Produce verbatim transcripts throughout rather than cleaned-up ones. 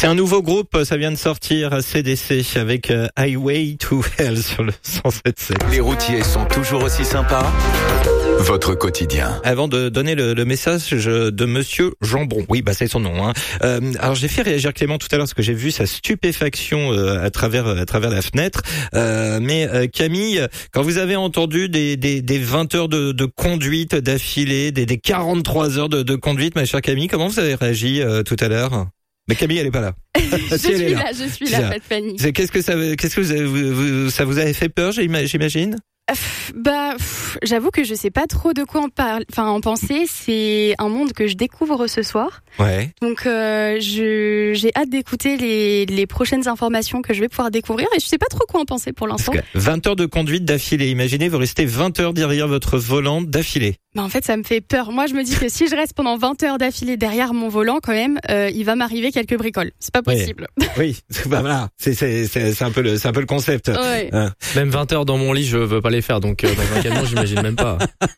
C'est un nouveau groupe, ça vient de sortir, C D C, avec euh, Highway to Hell sur le cent sept sept. Les routiers sont toujours aussi sympas. Votre quotidien. Avant de donner le, le message de Monsieur Jambon, oui, bah c'est son nom. Hein. Euh, alors j'ai fait réagir Clément tout à l'heure parce que j'ai vu sa stupéfaction euh, à travers à travers la fenêtre. Euh, mais euh, Camille, quand vous avez entendu des des, des vingt heures de, de conduite d'affilée, des, des quarante-trois heures de, de conduite, ma chère Camille, comment vous avez réagi euh, tout à l'heure? Mais Camille, elle est pas là. je si, elle suis est là. là, je suis là, pas de panique. C'est, qu'est-ce que ça, qu'est-ce que vous, avez, vous, vous, ça vous avait fait peur, j'imagine? Euh, bah, pff, j'avoue que je sais pas trop de quoi en parler, enfin en penser. C'est un monde que je découvre ce soir. Ouais. Donc, euh, je, j'ai hâte d'écouter les, les prochaines informations que je vais pouvoir découvrir et je sais pas trop quoi en penser pour l'instant. Parce que vingt heures de conduite d'affilée. Imaginez, vous restez vingt heures derrière votre volant d'affilée. Bah en fait, ça me fait peur. Moi, je me dis que si je reste pendant vingt heures d'affilée derrière mon volant, quand même, euh, il va m'arriver quelques bricoles. C'est pas possible. Oui, oui. Bah voilà, c'est c'est c'est c'est un peu le c'est un peu le concept. Ouais. Hein. Même vingt heures dans mon lit, je veux pas les faire. Donc euh, dans un camion, j'imagine même pas.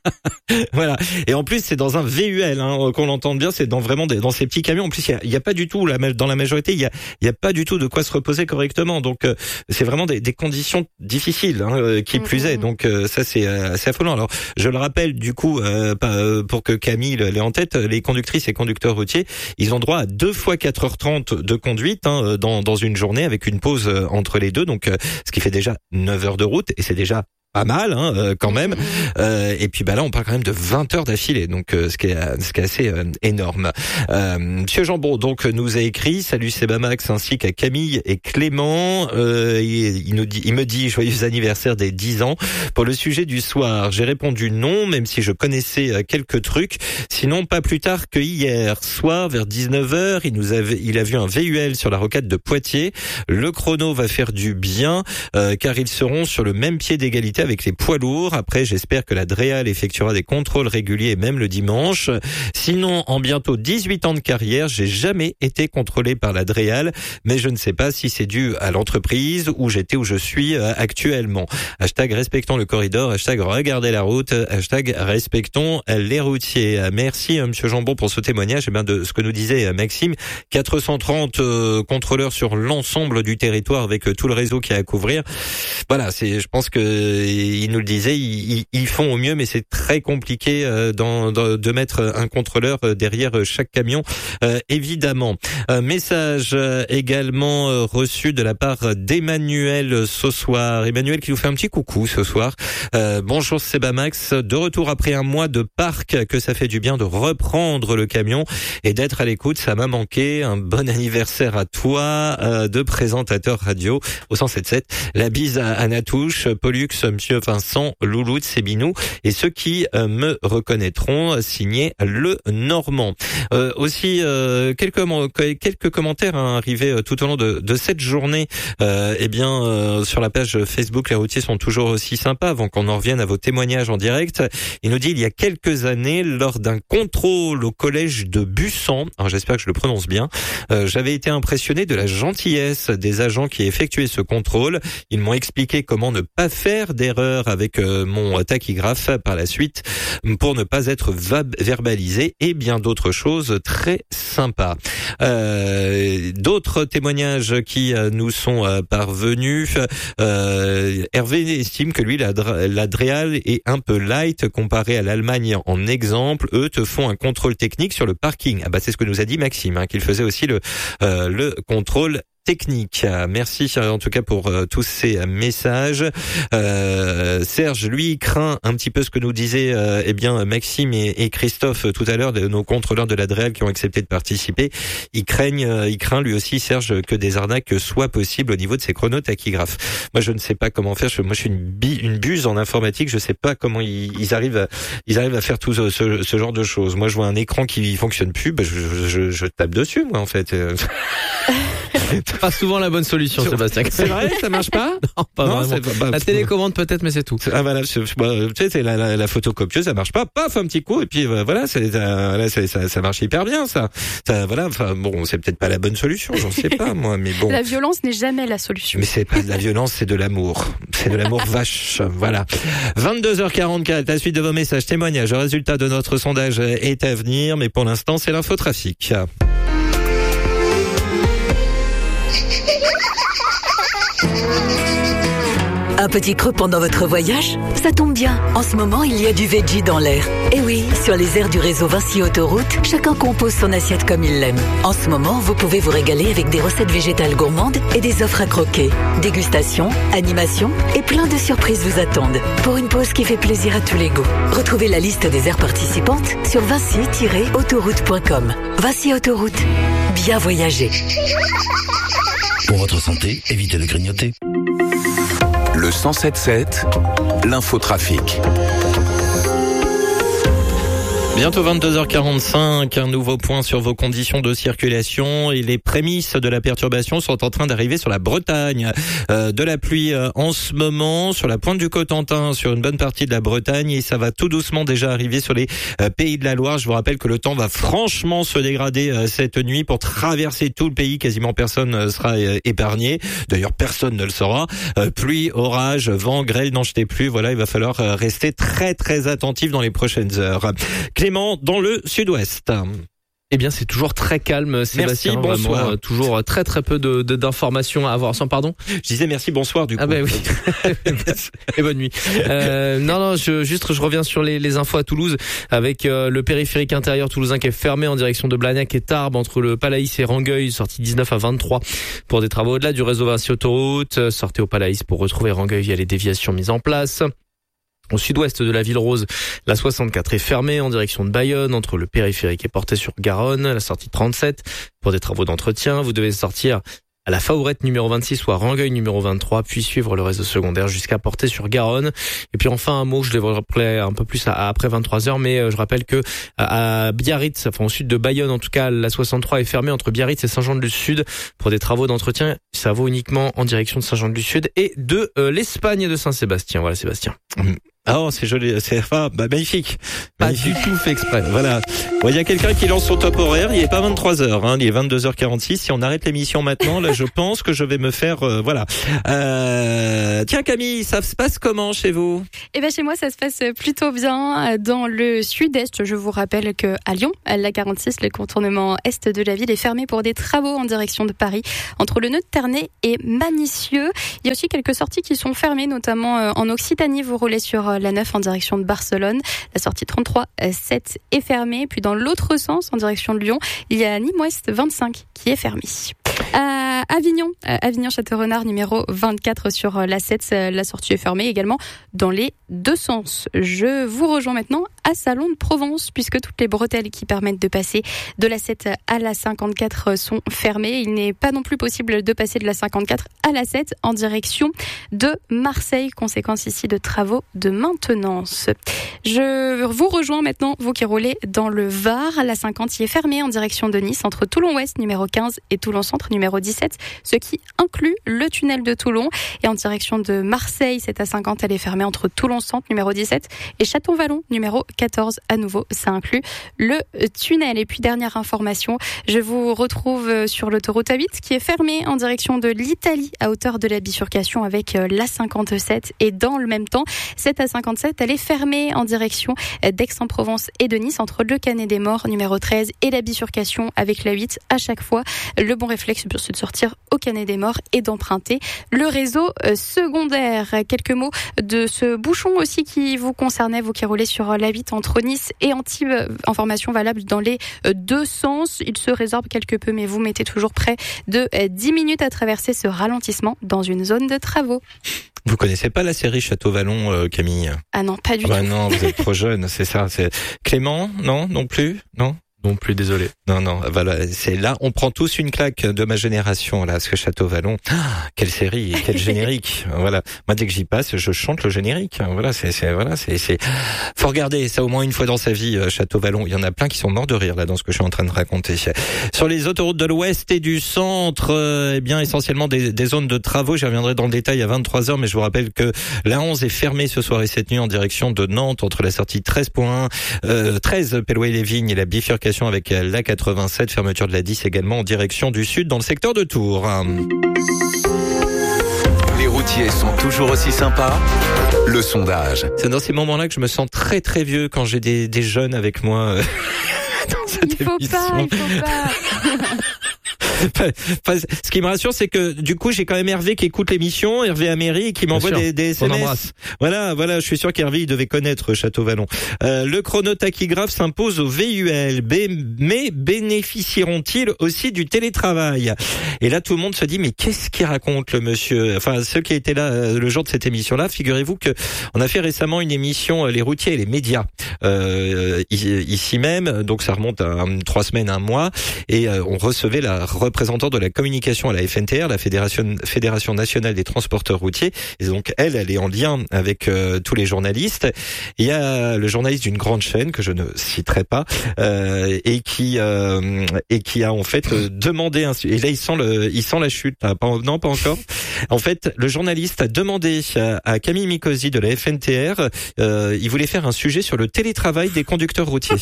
Voilà. Et en plus, c'est dans un V U L, hein, qu'on l'entende bien. C'est dans vraiment des, dans ces petits camions. En plus, il y a, il y a pas du tout la dans la majorité, il y a il y a pas du tout de quoi se reposer correctement. Donc euh, c'est vraiment des, des conditions difficiles, hein, qui plus est. Donc euh, ça c'est assez affolant. Alors je le rappelle du coup. Euh, pour que Camille l'ait en tête, les conductrices et conducteurs routiers, ils ont droit à deux fois quatre heures trente de conduite, hein, dans, dans une journée, avec une pause entre les deux, donc ce qui fait déjà neuf heures de route, et c'est déjà pas mal, hein, euh, quand même. Euh, et puis bah là, on parle quand même de vingt heures d'affilée, donc euh, ce qui est ce qui est assez euh, énorme. Euh, Monsieur Jambon donc nous a écrit salut Sebamax ainsi qu'à Camille et Clément. Euh, il, il nous dit, il me dit joyeux anniversaire des dix ans. Pour le sujet du soir, j'ai répondu non, même si je connaissais quelques trucs. Sinon, pas plus tard que hier soir vers dix-neuf heures, il nous avait, il a vu un V U L sur la rocade de Poitiers. Le chrono va faire du bien, euh, car ils seront sur le même pied d'égalité avec les poids lourds. Après, j'espère que la Dreal effectuera des contrôles réguliers même le dimanche. Sinon, en bientôt dix-huit ans de carrière, j'ai jamais été contrôlé par la Dreal, mais je ne sais pas si c'est dû à l'entreprise où j'étais où je suis actuellement. Hashtag respectons le corridor, hashtag regardez la route, hashtag respectons les routiers. Merci Monsieur Jambon pour ce témoignage. Et bien de ce que nous disait Maxime, quatre cent trente euh, contrôleurs sur l'ensemble du territoire avec euh, tout le réseau qu'il y a à couvrir. Voilà, c'est, je pense que il nous le disait, ils, ils font au mieux, mais c'est très compliqué euh, dans, dans, de mettre un contrôleur derrière chaque camion, euh, évidemment. Un message euh, également euh, reçu de la part d'Emmanuel ce soir. Emmanuel qui nous fait un petit coucou ce soir. Euh, bonjour Sebamax, de retour après un mois de parc, que ça fait du bien de reprendre le camion et d'être à l'écoute, ça m'a manqué. Un bon anniversaire à toi, euh, de présentateur radio au cent sept sept. La bise à Anatouche, Pollux, Monsieur Vincent, Louloute, Sébinou et ceux qui euh, me reconnaîtront, signé le Normand. Euh, aussi euh, quelques quelques commentaires hein, arrivés euh, tout au long de, de cette journée. Euh, eh bien euh, sur la page Facebook, les routiers sont toujours aussi sympas. Avant qu'on en revienne à vos témoignages en direct, il nous dit il y a quelques années, lors d'un contrôle au collège de Bussan, alors j'espère que je le prononce bien, euh, j'avais été impressionné de la gentillesse des agents qui effectuaient ce contrôle. Ils m'ont expliqué comment ne pas faire d'erreur avec euh, mon tachygraphe par la suite pour ne pas être verbalisé et bien d'autres choses très sympas. Euh, d'autres témoignages qui euh, nous sont euh, parvenus. Euh, Hervé estime que lui, la, la Dreal est un peu light comparé à l'Allemagne en exemple. Eux te font un contrôle technique sur le parking. Ah bah c'est ce que nous a dit Maxime, hein, qu'il faisait aussi le euh, le contrôle technique. Merci en tout cas pour euh, tous ces euh, messages. Euh, Serge, lui, craint un petit peu ce que nous disaient euh, eh bien Maxime et, et Christophe tout à l'heure, de, nos contrôleurs de la Dreal qui ont accepté de participer. Il craignent, euh, il craint lui aussi, Serge, que des arnaques soient possibles au niveau de ces chronotachygraphes. Moi, je ne sais pas comment faire. Je, moi, je suis une, bi, une buse en informatique. Je sais pas comment ils, ils arrivent, à, ils arrivent à faire tout ce, ce, ce genre de choses. Moi, je vois un écran qui fonctionne plus, bah, je, je, je tape dessus, moi, en fait. Pas souvent la bonne solution, Sébastien. C'est vrai, ça marche pas? Non, pas non, vraiment. Pas, bah, la télécommande peut-être, mais c'est tout. Ah voilà, je, je, bah, tu sais, c'est la, la, la photocopieuse, ça marche pas. Paf, un petit coup et puis euh, voilà, c'est, euh, là, c'est, ça, ça marche hyper bien, ça. ça voilà, enfin bon, c'est peut-être pas la bonne solution, j'en sais pas moi, mais bon. La violence n'est jamais la solution. Mais c'est pas de la violence, c'est de l'amour. C'est de l'amour vache, voilà. vingt-deux heures quarante-quatre, la suite de vos messages, témoignages, le résultat de notre sondage est à venir, mais pour l'instant, c'est l'infotrafic. Un petit creux pendant votre voyage? Ça tombe bien, en ce moment il y a du veggie dans l'air. Et oui, sur les aires du réseau Vinci Autoroute, chacun compose son assiette comme il l'aime. En ce moment, vous pouvez vous régaler avec des recettes végétales gourmandes et des offres à croquer. Dégustation, animation et plein de surprises vous attendent. Pour une pause qui fait plaisir à tous les goûts. Retrouvez la liste des aires participantes sur vinci tiret autoroute point com. Vinci Autoroute, bien voyager. Pour votre santé, évitez de grignoter. Le cent sept sept, l'infotrafic. Bientôt vingt-deux heures quarante-cinq, un nouveau point sur vos conditions de circulation et les prémices de la perturbation sont en train d'arriver sur la Bretagne. Euh, de la pluie euh, en ce moment sur la pointe du Cotentin, sur une bonne partie de la Bretagne et ça va tout doucement déjà arriver sur les euh, pays de la Loire. Je vous rappelle que le temps va franchement se dégrader euh, cette nuit pour traverser tout le pays. Quasiment personne ne sera euh, épargné. D'ailleurs, personne ne le sera. Euh, pluie, orage, vent, grêle, n'en jetez plus. Voilà, il va falloir euh, rester très très attentif dans les prochaines heures. Clément, dans le sud-ouest. Eh bien, c'est toujours très calme, Sébastien. Merci, bonsoir. Vraiment, euh, toujours très très peu de, de d'informations à avoir. Sans pardon. Je disais merci, bonsoir du coup. Ah ben oui. Et bonne nuit. Euh, non non, je, juste je reviens sur les, les infos à Toulouse avec euh, le périphérique intérieur toulousain qui est fermé en direction de Blagnac et Tarbes entre le Palaïs et Rangueil, sortie dix-neuf à vingt-trois pour des travaux au-delà du réseau Vinci Autoroute. Sortez au Palaïs pour retrouver Rangueil via les déviations mises en place. Au sud-ouest de la ville rose, la soixante-quatre est fermée en direction de Bayonne, entre le périphérique et Portet sur Garonne, la sortie trente-sept. Pour des travaux d'entretien, vous devez sortir à la Faourette numéro vingt-six ou à Rangueil numéro vingt-trois, puis suivre le réseau secondaire jusqu'à Portet sur Garonne. Et puis enfin un mot, je développerai un peu plus à, à après vingt-trois heures, mais je rappelle que à Biarritz, enfin au sud de Bayonne en tout cas, la soixante-trois est fermée entre Biarritz et Saint-Jean-de-Luz-Sud pour des travaux d'entretien. Ça vaut uniquement en direction de Saint-Jean-de-Luz-Sud et de euh, l'Espagne de Saint-Sébastien. Voilà Sébastien. Mmh. Ah oh, c'est joli, c'est ah, bah, magnifique. Pas magnifique. du tout fait exprès. Voilà. Bon, il y a quelqu'un qui lance son top horaire, il est pas vingt-trois heures, hein, il est vingt-deux heures quarante-six. Si on arrête l'émission maintenant, là, je pense que je vais me faire, euh, voilà. Euh, tiens Camille, ça se passe comment chez vous? Eh ben chez moi, ça se passe plutôt bien dans le sud-est. Je vous rappelle que à Lyon, la quarante-six, le contournement est de la ville est fermé pour des travaux en direction de Paris, entre le nœud de Ternay et Manicieux. Il y a aussi quelques sorties qui sont fermées, notamment en Occitanie. Vous roulez sur la neuf en direction de Barcelone. La sortie trente-trois sept est fermée. Puis dans l'autre sens, en direction de Lyon, il y a Nîmes-Ouest vingt-cinq qui est fermée. À Avignon, Avignon-Château-Renard numéro vingt-quatre sur la sept, la sortie est fermée également dans les deux sens. Je vous rejoins maintenant à Salon de Provence puisque toutes les bretelles qui permettent de passer de la sept à la cinquante-quatre sont fermées. Il n'est pas non plus possible de passer de la cinquante-quatre à la sept en direction de Marseille, conséquence ici de travaux de maintenance. Je vous rejoins maintenant, vous qui roulez dans le Var, la cinquante y est fermée en direction de Nice entre Toulon-Ouest numéro quinze et Toulon-Centre numéro dix-sept, ce qui inclut le tunnel de Toulon. Et en direction de Marseille, cette A cinquante, elle est fermée entre Toulon-Centre numéro dix-sept et Château-Vallon numéro quatorze. À nouveau, ça inclut le tunnel. Et puis dernière information, je vous retrouve sur l'autoroute A huit qui est fermée en direction de l'Italie à hauteur de la bifurcation avec l'A cinquante-sept. Et dans le même temps, cette A cinquante-sept, elle est fermée en direction d'Aix-en-Provence et de Nice entre le Canet des Morts numéro treize et la bifurcation avec l'A huit. À chaque fois, le bon réflexe, c'est de sortir au Canet des Morts et d'emprunter le réseau secondaire. Quelques mots de ce bouchon aussi qui vous concernait, vous qui roulez sur l'A huit entre Nice et Antibes. Information valable dans les deux sens. Il se résorbe quelque peu, mais vous mettez toujours près de dix minutes à traverser ce ralentissement dans une zone de travaux. Vous connaissez pas la série Château-Vallon, euh, Camille? Ah non, pas du ah bah tout. Non, vous êtes trop jeune, c'est ça. C'est Clément, non, non plus, non. Non plus, désolé. Non, non, voilà, c'est là, on prend tous une claque de ma génération, là, ce Château-Vallon. Ah, quelle série, quel générique. Voilà. Moi, dès que j'y passe, je chante le générique. Voilà, c'est, c'est, voilà, c'est, c'est, faut regarder ça au moins une fois dans sa vie, Château-Vallon. Il y en a plein qui sont morts de rire, là, dans ce que je suis en train de raconter. Sur les autoroutes de l'Ouest et du Centre, euh, eh bien, essentiellement des, des zones de travaux. J'y reviendrai dans le détail à vingt-trois heures, mais je vous rappelle que la onze est fermée ce soir et cette nuit en direction de Nantes, entre la sortie treize point un, euh, treize, Pélouet-les-Vignes et la bifurcation avec la quatre-vingt-sept, fermeture de la dix également en direction du sud dans le secteur de Tours. Les routiers sont toujours aussi sympas. Le sondage. C'est dans ces moments-là que je me sens très très vieux quand j'ai des, des jeunes avec moi. Dans cette il faut émission. pas, il faut pas. Ce qui me rassure, c'est que du coup, j'ai quand même Hervé qui écoute l'émission, Hervé Améry, qui m'envoie des, des S M S. Voilà, voilà, je suis sûr qu'Hervé il devait connaître Château-Vallon. Euh, le chronotachygraphe s'impose au V U L, mais bénéficieront-ils aussi du télétravail? Et là, tout le monde se dit, mais qu'est-ce qu'il raconte le monsieur? Enfin, ceux qui étaient là le jour de cette émission-là, figurez-vous que on a fait récemment une émission Les routiers et les médias euh, ici même, donc ça remonte à trois semaines, un mois, et euh, on recevait la représentante de la communication à la F N T R, la Fédération Fédération nationale des transporteurs routiers. Et donc elle, elle est en lien avec euh, tous les journalistes. Il y a le journaliste d'une grande chaîne que je ne citerai pas euh, et qui euh, et qui a en fait euh, demandé un, et là il sent le il sent la chute. Pas, non, pas encore. En fait, le journaliste a demandé à, à Camille Micosi de la F N T R, euh, il voulait faire un sujet sur le télétravail des conducteurs routiers.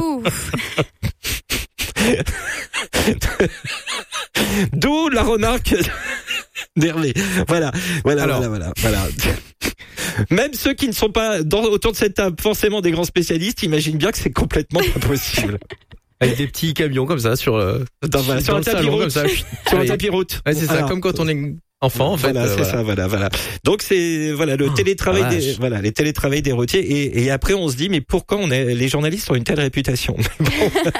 D'où la remarque d'Hervé. Voilà, voilà, Alors. voilà, voilà, voilà. Même ceux qui ne sont pas dans, autour de cette table forcément des grands spécialistes imaginent bien que c'est complètement pas possible. Avec des petits camions comme ça sur, euh, dans, voilà, sur, un tapis route, comme ça. Sur un tapis route. Ouais, c'est ça, Alors, comme quand on est enfant, en fait. Voilà, euh, c'est voilà. ça, voilà, voilà. Donc c'est, voilà, le oh, télétravail ah, des, voilà, les télétravail des routiers. Et, et après, on se dit, mais pourquoi on est, les journalistes ont une telle réputation? Bon.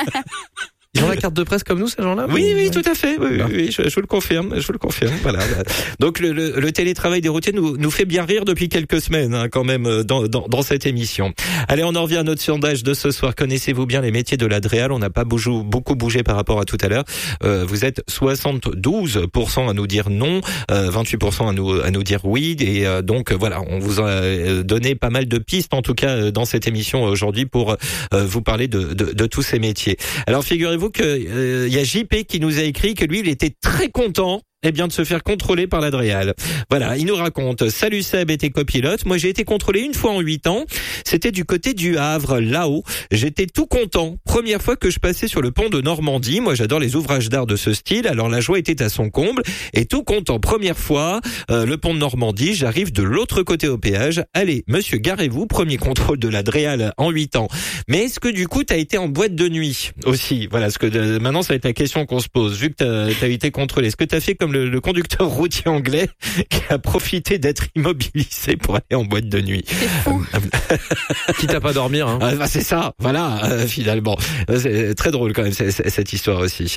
Ils ont la carte de presse comme nous, ces gens-là? Oui, oui, tout à fait. Oui, oui, oui je, je vous le confirme. Je vous le confirme. Voilà. Donc le, le, le télétravail des routiers nous, nous fait bien rire depuis quelques semaines, hein, quand même, dans, dans, dans cette émission. Allez, on en revient à notre sondage de ce soir. Connaissez-vous bien les métiers de l'Adréal? On n'a pas bougé, beaucoup bougé par rapport à tout à l'heure. Euh, vous êtes soixante-douze pour cent à nous dire non, euh, vingt-huit pour cent à nous à nous dire oui. Et euh, donc voilà, on vous a donné pas mal de pistes, en tout cas dans cette émission aujourd'hui, pour euh, vous parler de, de, de tous ces métiers. Alors figurez-vous que euh, y a J P qui nous a écrit que lui il était très content eh bien de se faire contrôler par l'Adréal. Voilà, il nous raconte: salut Seb et tes copilotes, moi j'ai été contrôlé une fois en huit ans, c'était du côté du Havre, là-haut, j'étais tout content, première fois que je passais sur le pont de Normandie, moi j'adore les ouvrages d'art de ce style, alors la joie était à son comble, et tout content, première fois, euh, le pont de Normandie, j'arrive de l'autre côté au péage, allez monsieur garez-vous, premier contrôle de l'Adréal en huit ans. Mais est-ce que du coup t'as été en boîte de nuit aussi? Voilà, ce que euh, maintenant ça va être la question qu'on se pose, vu que t'as, t'as été contrôlé, est-ce que t'as fait comme Le, le conducteur routier anglais qui a profité d'être immobilisé pour aller en boîte de nuit? C'est fou. Quitte à pas dormir, hein. Ah, bah c'est ça, voilà, euh, finalement. C'est très drôle quand même c'est, c'est, cette histoire aussi.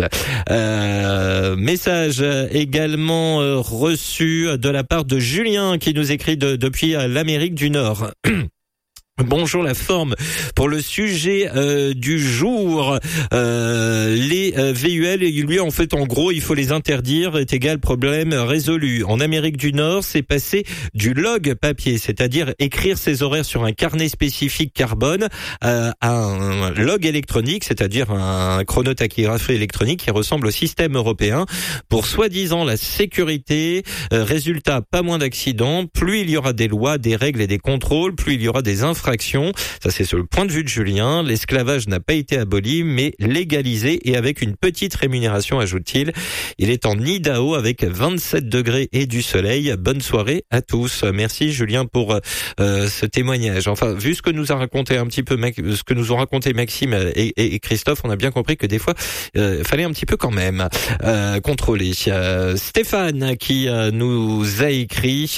Euh, message également euh, reçu de la part de Julien qui nous écrit de, depuis l'Amérique du Nord. Bonjour la forme. Pour le sujet euh, du jour, euh, les euh, V U L, lui en fait en gros il faut les interdire, est égal problème résolu. En Amérique du Nord, c'est passé du log papier, c'est-à-dire écrire ses horaires sur un carnet spécifique carbone, euh, à un log électronique, c'est-à-dire un chronotachygraphe électronique qui ressemble au système européen pour soi-disant la sécurité. Euh, résultat, pas moins d'accidents, plus il y aura des lois, des règles et des contrôles, plus il y aura des infractions. Ça c'est sur le point de vue de Julien. L'esclavage n'a pas été aboli mais légalisé et avec une petite rémunération, ajoute-t-il. Il est en Idaho avec vingt-sept degrés et du soleil. Bonne soirée à tous. Merci Julien pour euh, ce témoignage. Enfin, vu ce que nous a raconté un petit peu, ce que nous ont raconté Maxime et, et, et Christophe, on a bien compris que des fois, euh, fallait un petit peu quand même euh, contrôler. Euh, Stéphane qui euh, nous a écrit.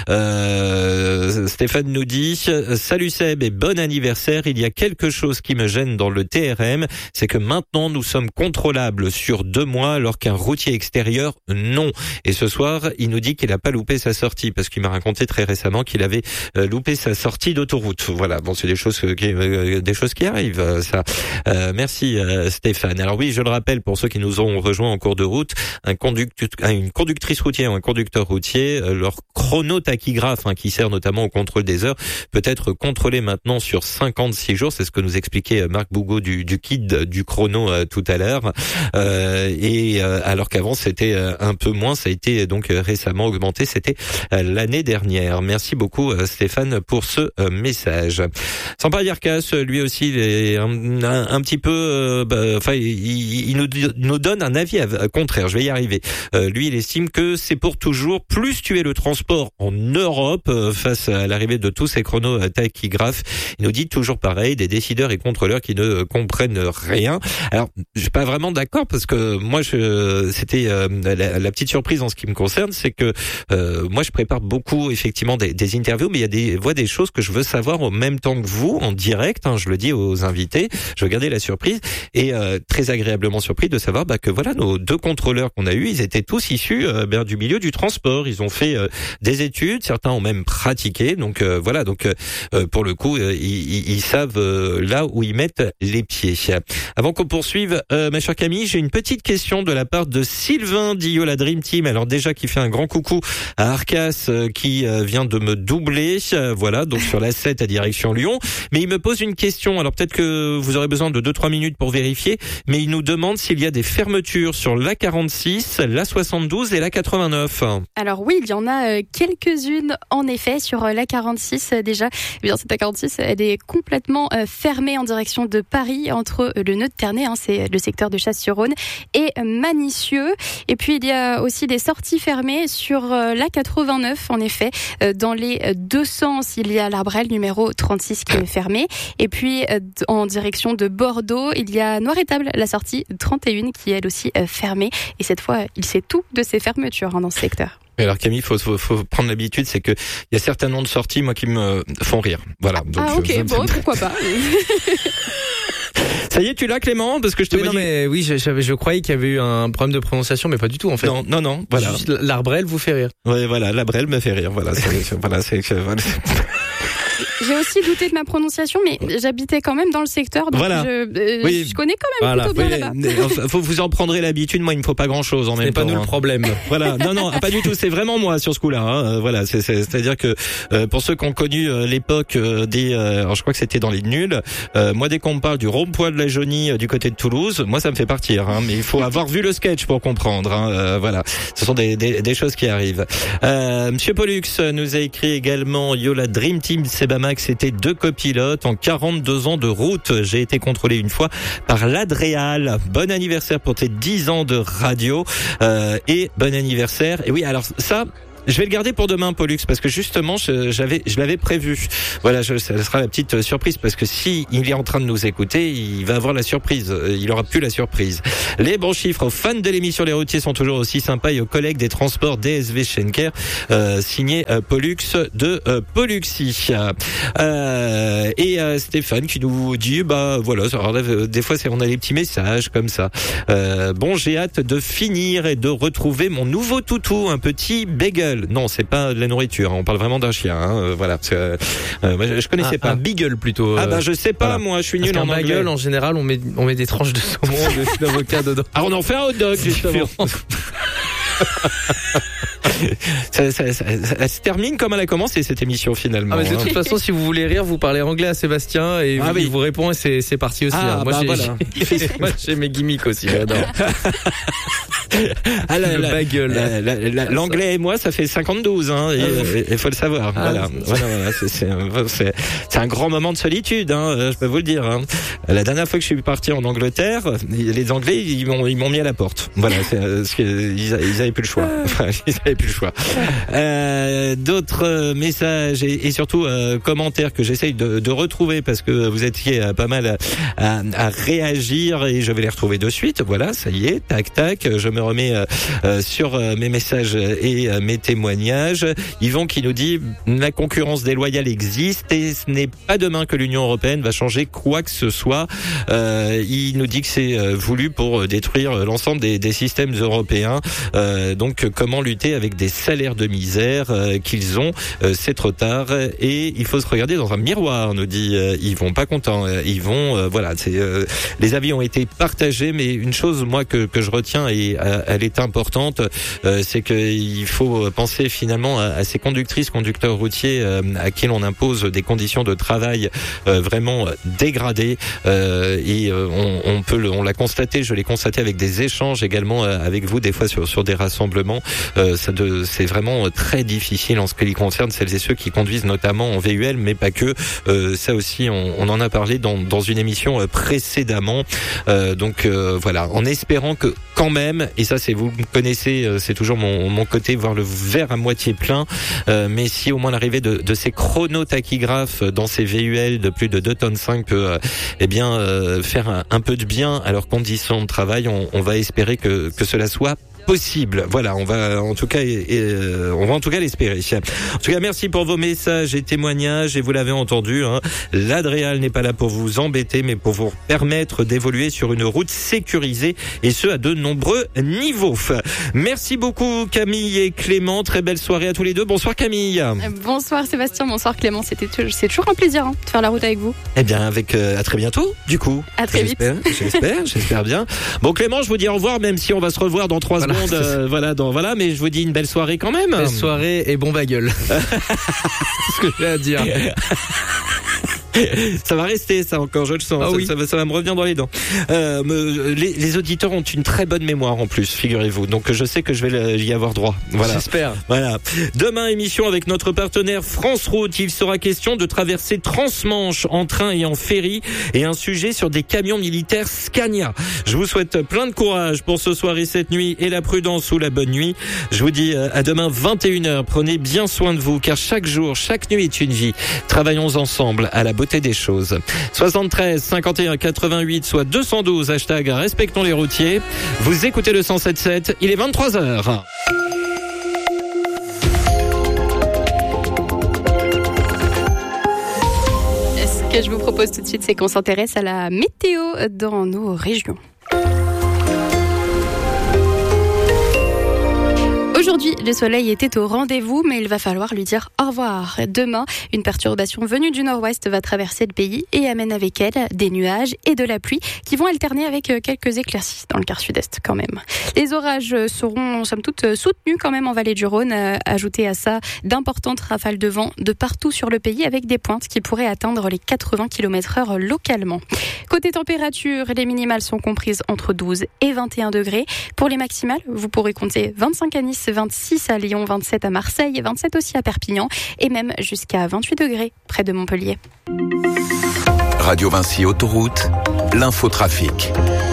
Euh, Stéphane nous dit: salut Seb et bon anniversaire. Il y a quelque chose qui me gêne dans le T R M, c'est que maintenant nous sommes contrôlables sur deux mois alors qu'un routier extérieur non. Et ce soir, il nous dit qu'il n'a pas loupé sa sortie parce qu'il m'a raconté très récemment qu'il avait euh, loupé sa sortie d'autoroute. Voilà, bon c'est des choses qui euh, des choses qui arrivent euh, ça. Euh, merci euh, Stéphane. Alors oui, je le rappelle pour ceux qui nous ont rejoints en cours de route, un conducteur, une conductrice routière ou un conducteur routier, euh, leur chronotachygraphe hein, qui sert notamment au contrôle des heures peut être contrôlé maintenant sur cinquante-six jours, c'est ce que nous expliquait Marc Bougaud du, du Kid du chrono euh, tout à l'heure, euh, et euh, alors qu'avant c'était euh, un peu moins, ça a été donc euh, récemment augmenté, c'était euh, l'année dernière. Merci beaucoup euh, Stéphane pour ce euh, message. Sympa Yarkas, lui aussi il est un, un, un petit peu, euh, bah, enfin il, il nous, nous donne un avis à, à contraire, je vais y arriver. Euh, lui il estime que c'est pour toujours, plus tu es le transport en Europe euh, face à l'arrivée de tous ces chronos tachygraphes Télégraphe. Il nous dit toujours pareil, des décideurs et contrôleurs qui ne comprennent rien. Alors, je suis pas vraiment d'accord parce que moi, je, c'était euh, la, la petite surprise en ce qui me concerne, c'est que euh, moi, je prépare beaucoup effectivement des, des interviews, mais il y a des voix des choses que je veux savoir en même temps que vous, en direct. Hein, je le dis aux invités. Je veux garder la surprise et euh, très agréablement surpris de savoir bah, que voilà, nos deux contrôleurs qu'on a eus, ils étaient tous issus euh, ben, du milieu du transport. Ils ont fait euh, des études, certains ont même pratiqué. Donc euh, voilà, donc euh, pour le coup, euh, ils, ils savent euh, là où ils mettent les pieds. Avant qu'on poursuive, euh, ma chère Camille, j'ai une petite question de la part de Sylvain d'Io la Dream Team. Alors déjà, qui fait un grand coucou à Arcas, euh, qui euh, vient de me doubler. Euh, voilà, donc sur la sept à direction Lyon. Mais il me pose une question. Alors peut-être que vous aurez besoin de deux trois minutes pour vérifier. Mais il nous demande s'il y a des fermetures sur l'A quarante-six, l'A soixante-douze et l'A quatre-vingt-neuf. Alors oui, il y en a quelques-unes en effet sur l'A quarante-six déjà. Eh bien, cette A quarante-six, elle est complètement fermée en direction de Paris entre le nœud de Ternay, hein, c'est le secteur de Chasse-sur-Rhône, et Manicieux. Et puis il y a aussi des sorties fermées sur l'A quatre-vingt-neuf en effet. Dans les deux sens, il y a l'Arbrel numéro trente-six qui est fermé. Et puis en direction de Bordeaux, il y a Noir-Étable, la sortie trente et un qui est elle aussi fermée. Et cette fois, il sait tout de ces fermetures hein, dans ce secteur. Alors Camille, faut, faut, faut prendre l'habitude, c'est que il y a certains noms de sorties, moi, qui me font rire. Voilà. Donc ah ok, je... bon, pourquoi pas. Ça y est, tu l'as, Clément, parce que je te oui, non, dit... mais oui, je, je, je croyais qu'il y avait eu un problème de prononciation, mais pas du tout en fait. Non, non, non. Voilà. Juste l'Arbrel vous fait rire. Oui, voilà, l'Arbrel me fait rire. Voilà, c'est, voilà, c'est. Voilà. J'ai aussi douté de ma prononciation, mais j'habitais quand même dans le secteur, donc voilà. je, euh, oui. je connais quand même voilà. plutôt bien oui, là-bas. Faut vous en prendrez l'habitude. Moi, il me faut pas grand-chose en même temps. C'est pas nous hein. le problème. Voilà. Non, non, pas du tout. C'est vraiment moi sur ce coup-là. Hein. Voilà. C'est, c'est, c'est-à-dire que euh, pour ceux qui ont connu euh, l'époque euh, des, euh, alors je crois que c'était dans les nuls. Euh, moi, dès qu'on me parle du rond-point de la Jaunie euh, du côté de Toulouse, moi, ça me fait partir. Hein. Mais il faut avoir vu le sketch pour comprendre. Hein. Euh, voilà. Ce sont des, des, des choses qui arrivent. Euh, Monsieur Pollux nous a écrit également Yo la Dream Team Sebamax, c'était deux copilotes en quarante-deux ans de route. J'ai été contrôlé une fois par l'Adréal. Bon anniversaire pour tes dix ans de radio euh, et bon anniversaire. Et oui, alors ça... Je vais le garder pour demain, Pollux, parce que justement, je, j'avais, je l'avais prévu. Voilà, je, ça sera la petite surprise, parce que si il est en train de nous écouter, il va avoir la surprise. Il aura plus la surprise. Les bons chiffres aux fans de l'émission Les Routiers sont toujours aussi sympas et aux collègues des transports D S V Schenker, euh, signé euh, Pollux de euh, Polluxy. Euh, et euh, Stéphane qui nous dit, bah voilà, alors là, des fois, c'est, on a des petits messages comme ça. Euh, bon, j'ai hâte de finir et de retrouver mon nouveau toutou, un petit bagel. Non, c'est pas de la nourriture. On parle vraiment d'un chien. Hein. Euh, voilà. Parce que, euh, moi, je connaissais un, pas. Un beagle plutôt. Ah bah je sais pas. Voilà. Moi, je suis Parce nul en anglais. bagel, en général, on met on met des tranches de saumon, de d'avocat dedans. Ah, on en fait un hot dog justement. ça, ça, ça, ça, ça se termine comme elle a commencé cette émission finalement. Ah, mais de hein. toute façon, si vous voulez rire, vous parlez anglais à Sébastien et ah, il oui. vous répond et c'est c'est parti aussi. Ah, hein. Moi, bah, j'ai, voilà. j'ai, moi j'ai mes gimmicks aussi. J'adore. Ah, la, le la, bagel. La, la, la, l'anglais et moi, ça fait cinquante-douze. Hein, il faut le savoir. Ah, voilà, voilà, voilà. C'est, c'est, c'est, c'est un grand moment de solitude. Hein, je peux vous le dire. Hein. La dernière fois que je suis parti en Angleterre, les Anglais, ils m'ont, ils m'ont mis à la porte. Voilà, c'est, c'est, ils, ils avaient plus le choix. Enfin, ils avaient plus le choix. Euh, d'autres messages et, et surtout euh, commentaires que j'essaye de, de retrouver parce que vous étiez euh, pas mal à, à, à réagir et je vais les retrouver de suite. Voilà, ça y est, tac tac. Je me remets euh, euh, sur euh, mes messages et euh, mes témoignages. Yvon qui nous dit la concurrence déloyale existe et ce n'est pas demain que l'Union européenne va changer quoi que ce soit. Euh, il nous dit que c'est euh, voulu pour détruire l'ensemble des, des systèmes européens. Euh, donc comment lutter avec des salaires de misère euh, qu'ils ont, euh, c'est trop tard et il faut se regarder dans un miroir, nous dit euh, Yvon. Pas content, euh, Yvon. Euh, voilà, c'est euh, les avis ont été partagés, mais une chose moi que que je retiens et euh, elle est importante, euh, c'est qu'il faut penser finalement à, à ces conductrices, conducteurs routiers euh, à qui l'on impose des conditions de travail euh, vraiment dégradées euh, et euh, on, on peut le, on l'a constaté, je l'ai constaté avec des échanges également euh, avec vous des fois sur sur des rassemblements. Euh, ça de euh, c'est vraiment très difficile en ce qui concerne celles et ceux qui conduisent notamment en V U L, mais pas que. Euh, ça aussi, on, on en a parlé dans, dans une émission précédemment. Euh, donc euh, voilà, en espérant que quand même, et ça c'est vous me connaissez, c'est toujours mon, mon côté voir le verre à moitié plein, euh, mais si au moins l'arrivée de, de ces chronotachygraphes dans ces V U L de plus de deux tonnes cinq peut euh, eh bien euh, faire un, un peu de bien à leurs conditions de travail, on, on va espérer que, que cela soit possible. Voilà, on va en tout cas, et, et, euh, on va en tout cas l'espérer. En tout cas, merci pour vos messages et témoignages. Et vous l'avez entendu, hein, l'Adréal n'est pas là pour vous embêter, mais pour vous permettre d'évoluer sur une route sécurisée, et ce à de nombreux niveaux. Merci beaucoup Camille et Clément. Très belle soirée à tous les deux. Bonsoir Camille. Bonsoir Sébastien. Bonsoir Clément. C'était c'est toujours un plaisir hein, de faire la route avec vous. Eh bien, avec euh, à très bientôt. Du coup, à très vite. J'espère, j'espère, j'espère bien. Bon Clément, je vous dis au revoir, même si on va se revoir dans trois voilà. Euh, voilà, dans, voilà, mais je vous dis une belle soirée quand même. Belle soirée et bon bagueule. C'est ce que j'ai à dire. Ça va rester ça encore, je le sens. Ah ça, oui. ça, va, ça va me revenir dans les dents. Euh, me, les, les auditeurs ont une très bonne mémoire en plus, figurez-vous. Donc je sais que je vais y avoir droit. Voilà. J'espère. Voilà. Demain, émission avec notre partenaire France Route. Il sera question de traverser Transmanche en train et en ferry, et un sujet sur des camions militaires Scania. Je vous souhaite plein de courage pour ce soir et cette nuit, et la prudence ou la bonne nuit. Je vous dis à demain vingt et une heures. Prenez bien soin de vous, car chaque jour, chaque nuit est une vie. Travaillons ensemble à la beauté des choses. soixante-treize cinquante et un quatre-vingt-huit, soit deux cent douze, hashtag respectons les routiers. Vous écoutez le cent sept sept, il est vingt-trois heures. Ce que je vous propose tout de suite, c'est qu'on s'intéresse à la météo dans nos régions. Aujourd'hui, le soleil était au rendez-vous, mais il va falloir lui dire au revoir. Demain, une perturbation venue du nord-ouest va traverser le pays et amène avec elle des nuages et de la pluie qui vont alterner avec quelques éclaircies dans le quart sud-est quand même. Les orages seront, somme toute, soutenus quand même en vallée du Rhône. Ajoutez à ça d'importantes rafales de vent de partout sur le pays avec des pointes qui pourraient atteindre les quatre-vingts kilomètres heure localement. Côté température, les minimales sont comprises entre douze et vingt et un degrés. Pour les maximales, vous pourrez compter vingt-cinq à Nice, vingt-six à Lyon, vingt-sept à Marseille, vingt-sept aussi à Perpignan et même jusqu'à vingt-huit degrés près de Montpellier. Radio Vinci Autoroute, l'infotrafic.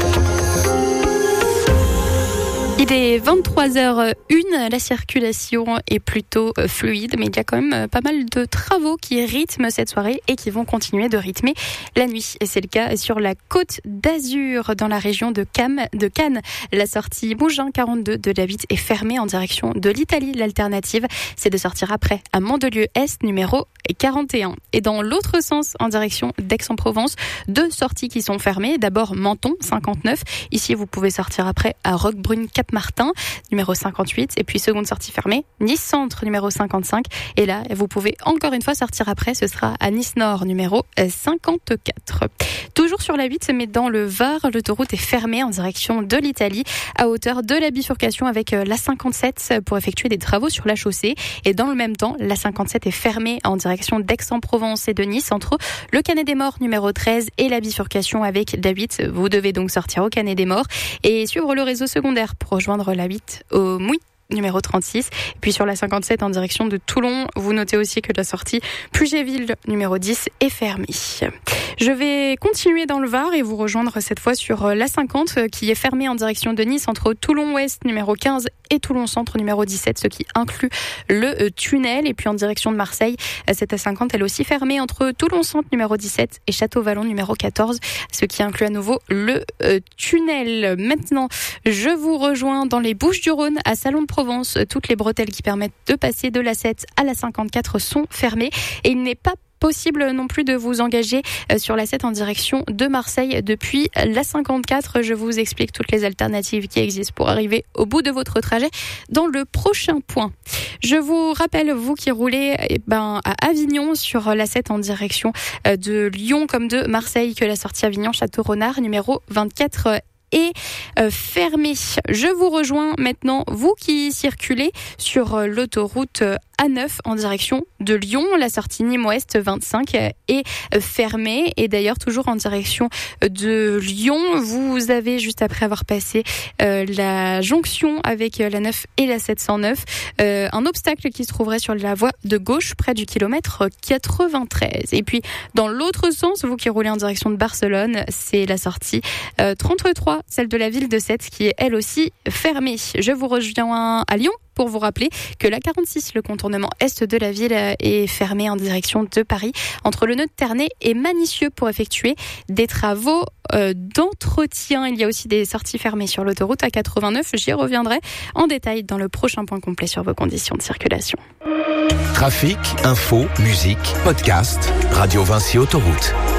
Il est vingt-trois heures une, la circulation est plutôt fluide, mais il y a quand même pas mal de travaux qui rythment cette soirée et qui vont continuer de rythmer la nuit. Et c'est le cas sur la Côte d'Azur, dans la région de, Cam, de Cannes. La sortie Mougins quarante-deux de la Vitte est fermée en direction de l'Italie. L'alternative, c'est de sortir après à Mandelieu-Est, numéro quarante et un. Et dans l'autre sens, en direction d'Aix-en-Provence, deux sorties qui sont fermées. D'abord Menton, cinquante-neuf. Ici, vous pouvez sortir après à Roquebrune-Cap-Martin, numéro cinquante-huit. Et puis, seconde sortie fermée, Nice-Centre, numéro cinquante-cinq. Et là, vous pouvez encore une fois sortir après. Ce sera à Nice-Nord, numéro cinquante-quatre. Toujours sur la huit, mais dans le Var, l'autoroute est fermée en direction de l'Italie, à hauteur de la bifurcation avec la cinquante-sept pour effectuer des travaux sur la chaussée. Et dans le même temps, la cinquante-sept est fermée en direction d'Aix-en-Provence et de Nice, entre le Canet des Morts, numéro treize, et la bifurcation avec la huit. Vous devez donc sortir au Canet des Morts et suivre le réseau secondaire pour rejoindre la huit au Mouy, numéro trente-six. Et puis sur la cinquante-sept en direction de Toulon, vous notez aussi que la sortie Puget-Ville, numéro dix, est fermée. Je vais continuer dans le Var et vous rejoindre cette fois sur la cinquante qui est fermée en direction de Nice entre Toulon-Ouest, numéro quinze, et Toulon-Centre, numéro dix-sept, ce qui inclut le tunnel. Et puis en direction de Marseille, cette A cinquante, elle aussi fermée entre Toulon-Centre, numéro dix-sept, et Château-Vallon, numéro quatorze, ce qui inclut à nouveau le euh, tunnel. Maintenant, je vous rejoins dans les Bouches-du-Rhône, à Salon-de-Provence. Toutes les bretelles qui permettent de passer de l'A sept à la cinquante-quatre sont fermées et il n'est pas possible non plus de vous engager sur l'A sept en direction de Marseille depuis la cinquante-quatre. Je vous explique toutes les alternatives qui existent pour arriver au bout de votre trajet dans le prochain point. Je vous rappelle, vous qui roulez eh ben, à Avignon sur l'A sept en direction de Lyon comme de Marseille, que la sortie Avignon-Château-Renard, numéro vingt-quatre, est euh, fermé. Je vous rejoins maintenant, vous qui circulez sur euh, l'autoroute euh, A neuf en direction de Lyon. La sortie Nîmes-Ouest vingt-cinq est fermée. Et d'ailleurs, toujours en direction de Lyon, vous avez, juste après avoir passé euh, la jonction avec la neuf et la sept cent neuf, euh, un obstacle qui se trouverait sur la voie de gauche, près du kilomètre quatre-vingt-treize. Et puis, dans l'autre sens, vous qui roulez en direction de Barcelone, c'est la sortie euh, trente-trois, celle de la ville de Sète, qui est elle aussi fermée. Je vous rejoins à Lyon pour vous rappeler que la quarante-six, le contournement est de la ville, est fermé en direction de Paris, entre le nœud de Ternay et Manicieux, pour effectuer des travaux euh, d'entretien. Il y a aussi des sorties fermées sur l'autoroute A quatre-vingt-neuf. J'y reviendrai en détail dans le prochain point complet sur vos conditions de circulation. Trafic, info, musique, podcast, Radio Vinci Autoroute.